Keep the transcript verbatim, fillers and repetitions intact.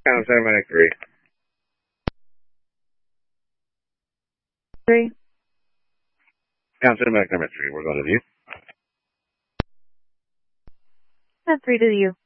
Count cinematic three. Three. Count cinematic number three. We're going to view. At three to the U.